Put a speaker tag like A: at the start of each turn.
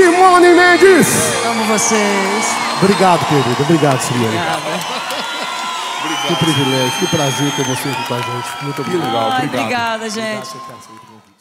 A: Simone Mendes!
B: Amo vocês.
A: Obrigado, querido. Obrigado, Simone.
B: Obrigada.
A: Que privilégio, que prazer ter você aqui com a gente. Muito obrigado.
B: Obrigada, gente.
A: Obrigado,